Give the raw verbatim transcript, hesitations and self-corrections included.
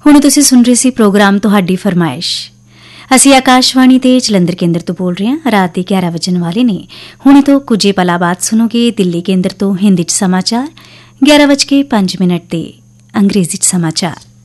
ਹੁਣ ਤੁਸੀਂ ਸੁਣ ਰਹੇ ਸੀ ਪ੍ਰੋਗਰਾਮ ਤੁਹਾਡੀ ਫਰਮਾਇਸ਼। ਅਸੀਂ ਆਕਾਸ਼ਵਾਣੀ ਤੇ ਜਲੰਧਰ ਕੇਂਦਰ ਤੋਂ ਬੋਲ ਰਹੇ ਹਾਂ। ਰਾਤ ਦੇ ਗਿਆਰਾਂ ਵਜਣ ਵਾਲੇ ਨੇ। ਹੁਣੇ ਤੋਂ ਕੁਝ ਪਲਾਂ ਬਾਅਦ ਸੁਣੋਗੇ ਦਿੱਲੀ ਕੇਂਦਰ ਤੋਂ ਹਿੰਦੀ 'ਚ ਸਮਾਚਾਰ। ਗਿਆਰਾਂ ਵੱਜ ਕੇ ਪੰਜ ਮਿੰਟ ਤੇ ਅੰਗਰੇਜ਼ੀ 'ਚ ਸਮਾਚਾਰ।